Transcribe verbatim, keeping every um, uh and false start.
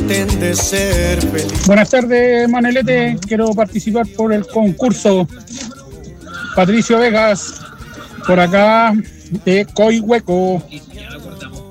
traten de ser felices. Buenas tardes, Manelete. Quiero participar por el concurso. Patricio Vegas, por acá de Coihueco.